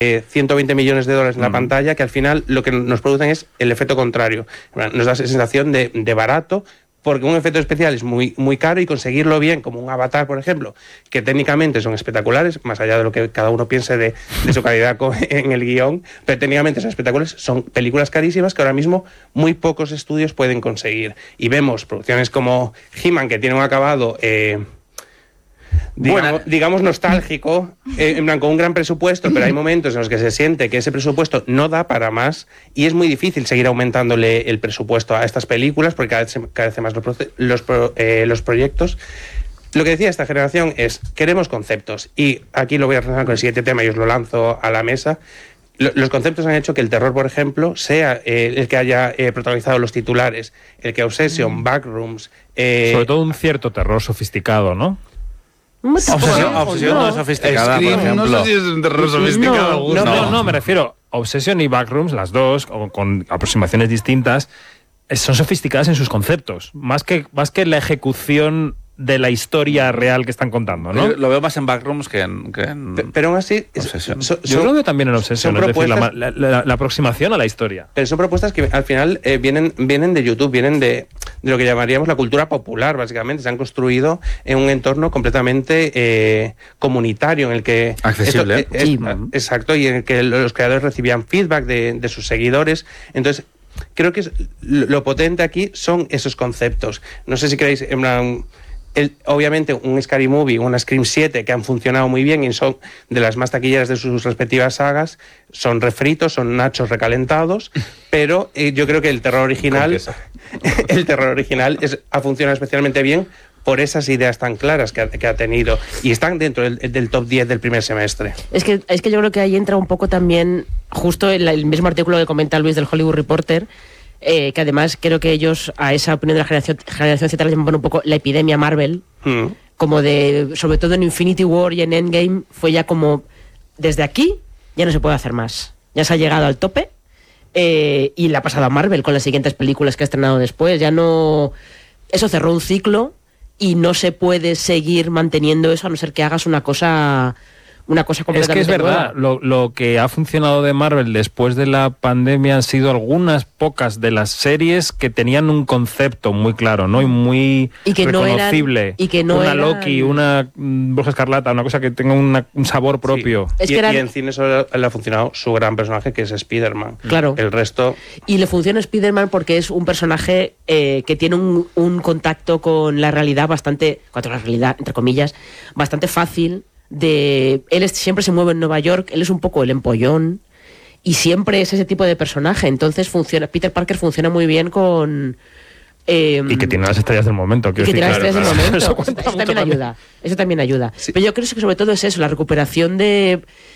$120 millones en la pantalla, que al final lo que nos producen es el efecto contrario. Nos da esa sensación de barato, porque un efecto especial es muy, muy caro y conseguirlo bien, como un Avatar, por ejemplo, que técnicamente son espectaculares, más allá de lo que cada uno piense de su calidad en el guión, pero técnicamente son espectaculares, son películas carísimas que ahora mismo muy pocos estudios pueden conseguir. Y vemos producciones como He-Man, que tiene un acabado... digamos nostálgico, en plan, con un gran presupuesto, pero hay momentos en los que se siente que ese presupuesto no da para más y es muy difícil seguir aumentándole el presupuesto a estas películas porque cada vez carecen más los proyectos. Lo que decía esta generación es, queremos conceptos, y aquí lo voy a relacionar con el siguiente tema y os lo lanzo a la mesa. Los conceptos han hecho que el terror, por ejemplo, sea el que haya protagonizado los titulares, el que Obsession, Backrooms... sobre todo un cierto terror sofisticado, ¿no? Obsesión no es sofisticada, por ejemplo. No sé si es un terror sofisticado. No, me refiero a Obsession y Backrooms, las dos, con aproximaciones distintas, son sofisticadas en sus conceptos, más que la ejecución de la historia real que están contando, ¿no? Lo veo más en Backrooms que en pero aún así... Obsession. Yo lo veo también en Obsession, es decir, la aproximación a la historia. Pero son propuestas que al final vienen de YouTube, vienen de lo que llamaríamos la cultura popular, básicamente. Se han construido en un entorno completamente comunitario, en el que... accesible. Exacto, y en el que los creadores recibían feedback de sus seguidores. Entonces, creo que lo potente aquí son esos conceptos. No sé si queréis... obviamente un Scary Movie, una Scream 7 que han funcionado muy bien y son de las más taquilleras de sus respectivas sagas, son refritos, son nachos recalentados, pero yo creo que el terror original ha funcionado especialmente bien por esas ideas tan claras que ha tenido y están dentro del top 10 del primer semestre. Es que yo creo que ahí entra un poco también justo el mismo artículo que comenta Luis del Hollywood Reporter, que además creo que ellos a esa opinión de la generación Z le llaman un poco la epidemia Marvel, como de, sobre todo en Infinity War y en Endgame, fue ya como, desde aquí ya no se puede hacer más, ya se ha llegado al tope, y le ha pasado a Marvel con las siguientes películas que ha estrenado después, ya no, eso cerró un ciclo y no se puede seguir manteniendo eso a no ser que hagas una cosa completamente Es que es verdad, lo que ha funcionado de Marvel después de la pandemia han sido algunas pocas de las series que tenían un concepto muy claro, ¿no? Y muy reconocible. Una Loki, una Bruja Escarlata, una cosa que tenga un sabor propio. Sí. Y en cine solo le ha funcionado su gran personaje, que es Spider-Man. Claro. El resto... Y le funciona Spider-Man porque es un personaje que tiene un contacto con la realidad bastante, con la realidad, entre comillas, bastante fácil. Él siempre se mueve en Nueva York, él es un poco el empollón y siempre es ese tipo de personaje, entonces Peter Parker funciona muy bien con... y que tiene las estrellas del momento. Y que tiene las estrellas del momento. Eso también ayuda. Sí. Pero yo creo que sobre todo es eso, la recuperación de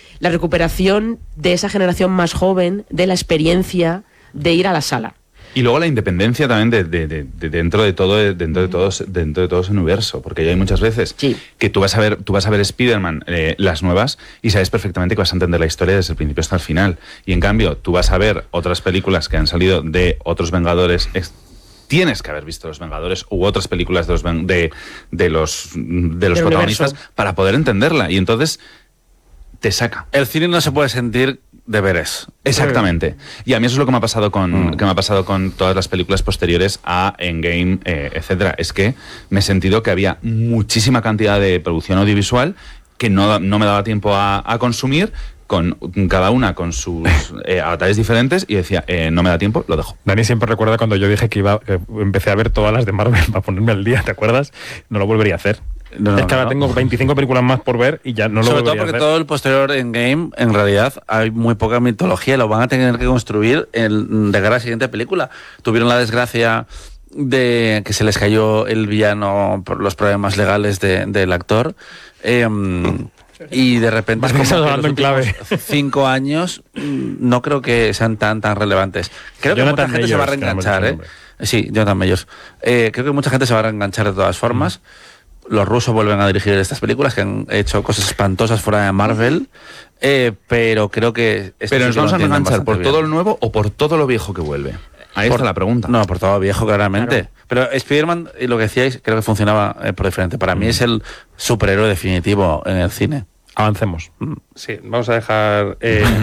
esa generación más joven, de la experiencia de ir a la sala. Y luego la independencia también de dentro de todo ese universo, porque ya hay muchas veces que tú vas a ver Spider-Man, las nuevas, y sabes perfectamente que vas a entender la historia desde el principio hasta el final. Y en cambio, tú vas a ver otras películas que han salido de otros Vengadores. Tienes que haber visto Los Vengadores u otras películas de los protagonistas universo, para poder entenderla. Y entonces te saca. El cine no se puede sentir deberes. Exactamente. Y a mí eso es lo que me ha pasado con todas las películas posteriores a Endgame, etcétera. Es que me he sentido que había muchísima cantidad de producción audiovisual que no me daba tiempo a consumir, con cada una con sus avatares diferentes, y decía, no me da tiempo, lo dejo. Dani siempre recuerda cuando yo dije que empecé a ver todas las de Marvel para ponerme al día, ¿te acuerdas? No lo volvería a hacer. Es que ahora tengo 25 películas más por ver y ya no lo volvería a hacer. Sobre todo porque todo el posterior Endgame, en realidad, hay muy poca mitología y lo van a tener que construir de cara a la siguiente película. Tuvieron la desgracia de que se les cayó el villano por los problemas legales del actor. Y de repente, como que los últimos 5 años no creo que sean tan relevantes. Creo que mucha gente se va a reenganchar, Sí, Jonathan Majors. Creo que mucha gente se va a reenganchar de todas formas. Los rusos vuelven a dirigir estas películas que han hecho cosas espantosas fuera de Marvel, pero creo que... Pero nos vamos a reenganchar por todo lo nuevo o por todo lo viejo que vuelve. Ahí está la pregunta. No, por todo viejo, claramente. Claro. Pero Spider-Man, y lo que decíais, creo que funcionaba por diferente. Para mí es el superhéroe definitivo en el cine. Avancemos. Sí, vamos a dejar